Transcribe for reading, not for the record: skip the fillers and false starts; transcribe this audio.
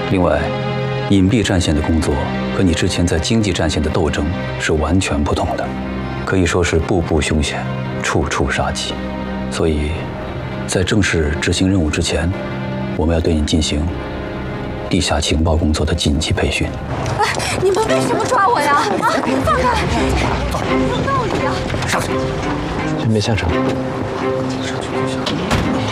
另外，隐蔽战线的工作和你之前在经济战线的斗争是完全不同的，可以说是步步凶险，处处杀机。所以，在正式执行任务之前，我们要对你进行地下情报工作的紧急培训。 哎，你们为什么抓我呀？啊，放开！没有道理啊！ 上去。准备下场。 上去就行。